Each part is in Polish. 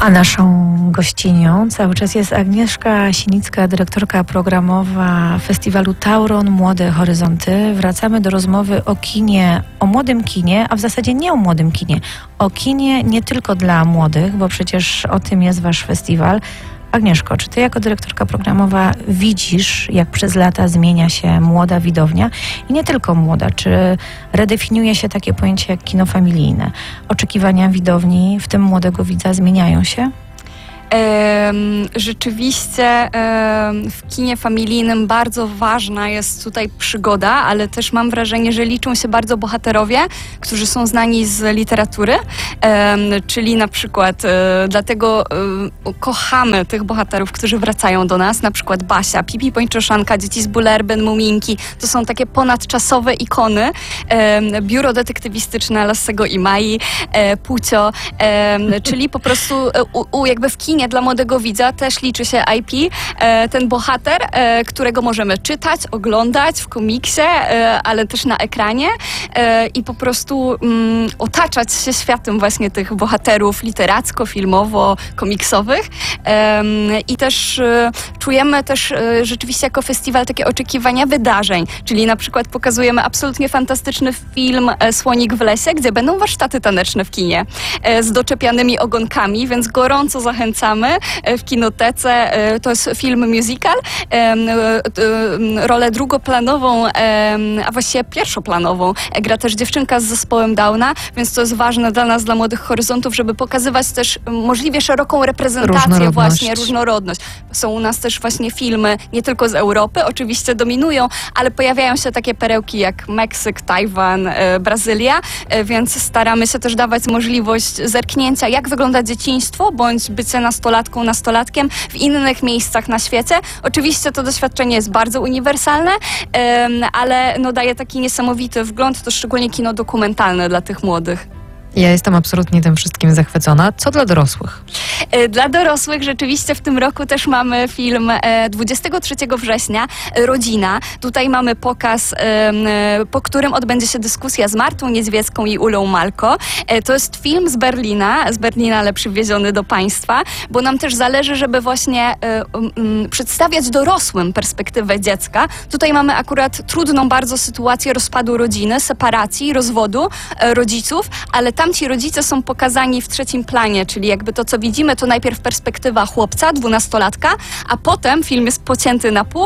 A naszą gościnią cały czas jest Agnieszka Sinicka, dyrektorka programowa festiwalu Tauron Młode Horyzonty. Wracamy do rozmowy o kinie, o młodym kinie, a w zasadzie nie o młodym kinie, o kinie nie tylko dla młodych, bo przecież o tym jest wasz festiwal. Agnieszko, czy ty jako dyrektorka programowa widzisz, jak przez lata zmienia się młoda widownia i nie tylko młoda? Czy redefiniuje się takie pojęcie jak kino familijne? Oczekiwania widowni, w tym młodego widza, zmieniają się? Rzeczywiście w kinie familijnym bardzo ważna jest tutaj przygoda, ale też mam wrażenie, że liczą się bardzo bohaterowie, którzy są znani z literatury, czyli na przykład dlatego kochamy tych bohaterów, którzy wracają do nas, na przykład Basia, Pipi Pończoszanka, Dzieci z Bullerbyn, Muminki, to są takie ponadczasowe ikony, biuro detektywistyczne Lassego i Mai, Pucio, czyli po prostu jakby w kinie dla młodego widza też liczy się IP, ten bohater, którego możemy czytać, oglądać w komiksie, ale też na ekranie i po prostu otaczać się światem właśnie tych bohaterów literacko-filmowo-komiksowych i też czujemy też rzeczywiście jako festiwal takie oczekiwania wydarzeń, czyli na przykład pokazujemy absolutnie fantastyczny film Słonik w lesie, gdzie będą warsztaty taneczne w kinie z doczepianymi ogonkami, więc gorąco zachęcamy w kinotece. To jest film musical. Rolę drugoplanową, a właściwie pierwszoplanową gra też dziewczynka z zespołem Downa, więc to jest ważne dla nas, dla Młodych Horyzontów, żeby pokazywać też możliwie szeroką reprezentację, właśnie różnorodność. Są u nas też właśnie filmy nie tylko z Europy, oczywiście dominują, ale pojawiają się takie perełki jak Meksyk, Tajwan, Brazylia, więc staramy się też dawać możliwość zerknięcia, jak wygląda dzieciństwo, bądź bycie nastolatkiem w innych miejscach na świecie. Oczywiście to doświadczenie jest bardzo uniwersalne, ale no daje taki niesamowity wgląd, to szczególnie kino dokumentalne dla tych młodych. Ja jestem absolutnie tym wszystkim zachwycona. Co dla dorosłych? Dla dorosłych rzeczywiście w tym roku też mamy film 23 września, Rodzina. Tutaj mamy pokaz, po którym odbędzie się dyskusja z Martą Niedźwiecką i Ulą Malko. To jest film z Berlina, ale przywieziony do państwa, bo nam też zależy, żeby właśnie przedstawiać dorosłym perspektywę dziecka. Tutaj mamy akurat trudną bardzo sytuację rozpadu rodziny, separacji, rozwodu rodziców, ale tamci rodzice są pokazani w trzecim planie, czyli jakby to, co widzimy, to najpierw perspektywa chłopca, 12-latka, a potem film jest pocięty na pół,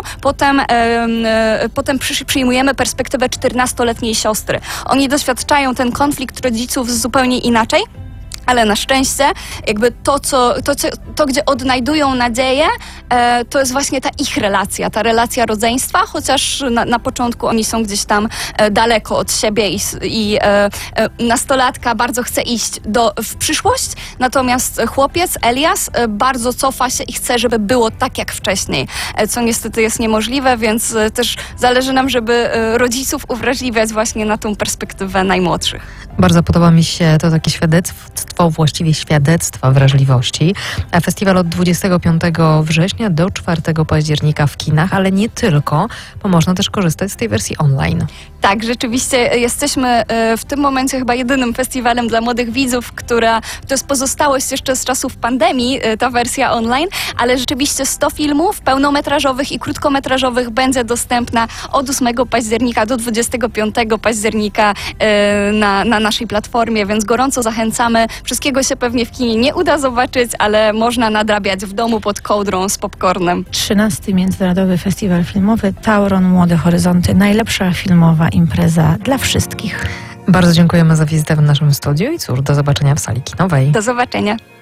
potem przyjmujemy perspektywę 14-letniej siostry. Oni doświadczają ten konflikt rodziców zupełnie inaczej, ale na szczęście jakby to gdzie odnajdują nadzieję, to jest właśnie ta ich relacja, ta relacja rodzeństwa, chociaż na początku oni są gdzieś tam daleko od siebie i nastolatka bardzo chce iść w przyszłość, natomiast chłopiec, Elias, bardzo cofa się i chce, żeby było tak jak wcześniej, co niestety jest niemożliwe, więc też zależy nam, żeby rodziców uwrażliwiać właśnie na tą perspektywę najmłodszych. Bardzo podoba mi się to takie właściwie świadectwa wrażliwości. Festiwal od 25 września do 4 października w kinach, ale nie tylko, bo można też korzystać z tej wersji online. Tak, rzeczywiście jesteśmy w tym momencie chyba jedynym festiwalem dla młodych widzów, to jest pozostałość jeszcze z czasów pandemii, ta wersja online, ale rzeczywiście 100 filmów pełnometrażowych i krótkometrażowych będzie dostępna od 8 października do 25 października na naszej platformie, więc gorąco zachęcamy. Wszystkiego się pewnie w kinie nie uda zobaczyć, ale można nadrabiać w domu pod kołdrą z popcornem. 13. Międzynarodowy Festiwal Filmowy Tauron Młode Horyzonty. Najlepsza filmowa impreza dla wszystkich. Bardzo dziękujemy za wizytę w naszym studiu i cóż, do zobaczenia w sali kinowej. Do zobaczenia.